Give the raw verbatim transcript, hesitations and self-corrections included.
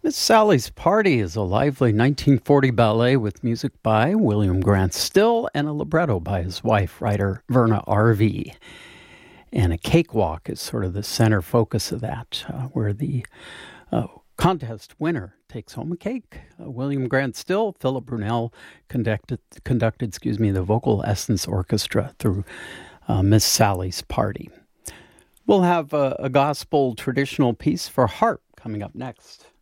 Miss Sally's Party is a lively nineteen forty ballet with music by William Grant Still and a libretto by his wife, writer Verna Arvey. And a cakewalk is sort of the center focus of that, uh, where the uh, contest winner takes home a cake. Uh, William Grant Still, Philip Brunel conducted, conducted excuse me, the Vocal Essence Orchestra through uh, Miss Sally's Party. We'll have a, a gospel traditional piece for harp coming up next.